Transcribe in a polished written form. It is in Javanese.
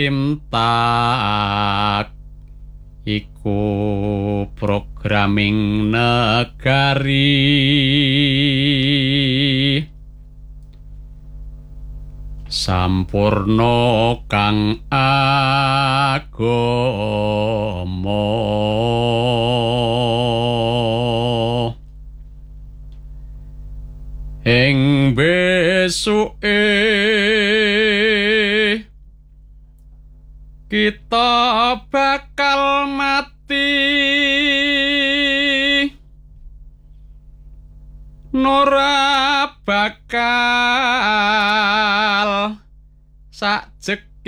Rimtak iku programming negari sampurna kang agama ing besuke kita bakal mati nora bakal sakjek